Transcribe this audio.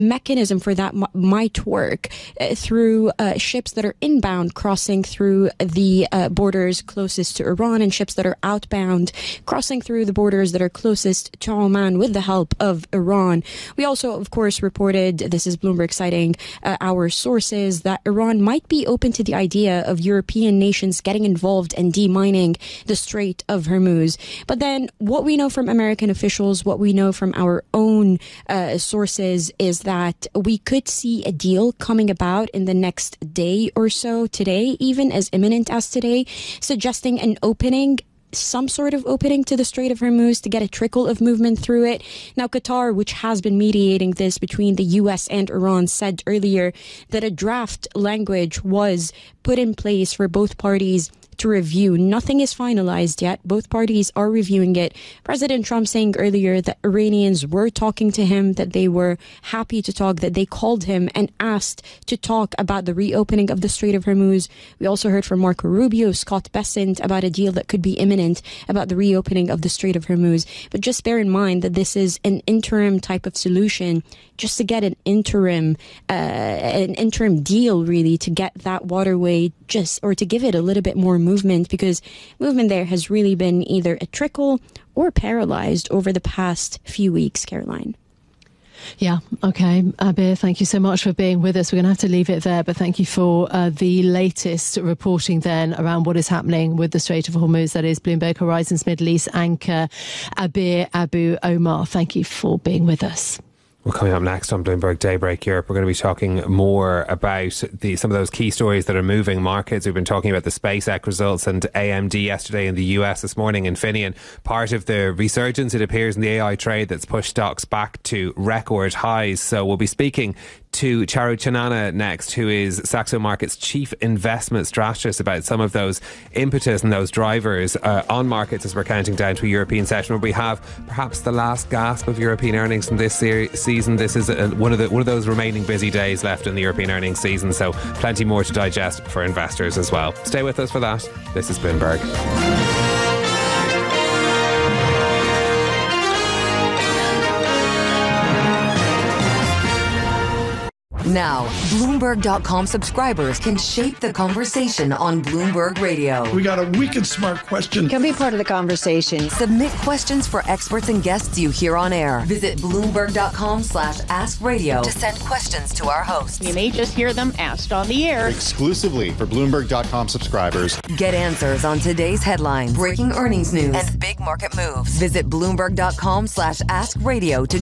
mechanism for that might work through ships that are inbound crossing through the borders closest to Iran, and ships that are outbound crossing through the borders that are closest to Oman with the help of Iran. We also, of course, reported, this is Bloomberg citing our sources, that Iran might be open to the idea of European nations getting involved and demining the Strait of Hormuz. But then what we know from American officials, what we know from our own sources, is that we could see a deal coming about in the next day or so, today, even as imminent as today, suggesting an opening, some sort of opening to the Strait of Hormuz to get a trickle of movement through it. Now, Qatar, which has been mediating this between the US and Iran, said earlier that a draft language was put in place for both parties to review. Nothing is finalized yet. Both parties are reviewing it. President Trump saying earlier that Iranians were talking to him, that they were happy to talk, that they called him and asked to talk about the reopening of the Strait of Hormuz. We also heard from Marco Rubio, Scott Bessent about a deal that could be imminent about the reopening of the Strait of Hormuz. But just bear in mind that this is an interim type of solution, just to get an interim deal, really, to get that waterway or to give it a little bit more movement, because movement there has really been either a trickle or paralyzed over the past few weeks, Caroline. Yeah, okay. Abir, thank you so much for being with us. We're going to have to leave it there, but thank you for the latest reporting then around what is happening with the Strait of Hormuz. That is Bloomberg Horizons Middle East anchor Abir Abu Omar. Thank you for being with us. Well, coming up next on Bloomberg Daybreak Europe, we're going to be talking more about some of those key stories that are moving markets. We've been talking about the SpaceX results and AMD yesterday in the US this morning. Infineon, part of the resurgence, it appears, in the AI trade that's pushed stocks back to record highs. So we'll be speaking to Charu Chanana next, who is Saxo Markets Chief Investment Strategist, about some of those impetus and those drivers on markets as we're counting down to a European session where we have perhaps the last gasp of European earnings from this season. This is one of those remaining busy days left in the European earnings season, so plenty more to digest for investors as well. Stay with us for that. This is Bloomberg. Now, Bloomberg.com subscribers can shape the conversation on Bloomberg Radio. We got a wicked smart question. Can be part of the conversation. Submit questions for experts and guests you hear on air. Visit Bloomberg.com/askradio to send questions to our hosts. You may just hear them asked on the air. Exclusively for Bloomberg.com subscribers. Get answers on today's headlines, breaking earnings news, and big market moves. Visit Bloomberg.com/askradio to